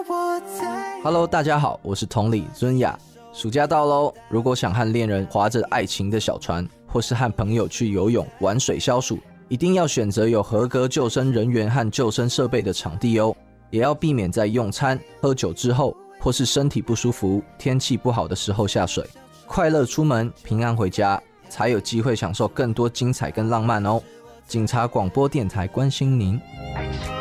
Hello， 大家好，我是同理尊雅。暑假到咯，如果想和恋人划着爱情的小船，或是和朋友去游泳、玩水消暑，一定要选择有合格救生人员和救生设备的场地哦。也要避免在用餐、喝酒之后，或是身体不舒服、天气不好的时候下水。快乐出门，平安回家，才有机会享受更多精彩跟浪漫哦。警察广播电台关心您。